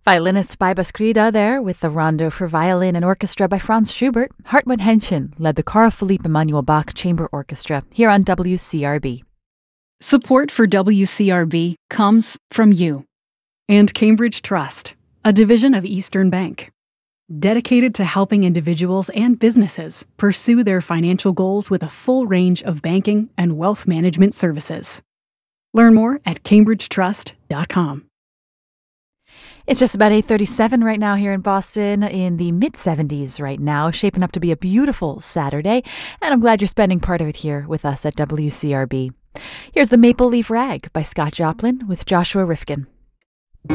Violinist by Baskrida there with the Rondo for Violin and Orchestra by Franz Schubert. Hartmut Henschen led the Carl Philipp Emanuel Bach Chamber Orchestra here on WCRB. Support for WCRB comes from you. And Cambridge Trust, a division of Eastern Bank. Dedicated to helping individuals and businesses pursue their financial goals with a full range of banking and wealth management services. Learn more at cambridgetrust.com. It's just about 8:37 right now here in Boston, in the mid-70s right now, shaping up to be a beautiful Saturday, and I'm glad you're spending part of it here with us at WCRB. Here's the Maple Leaf Rag by Scott Joplin with Joshua Rifkin.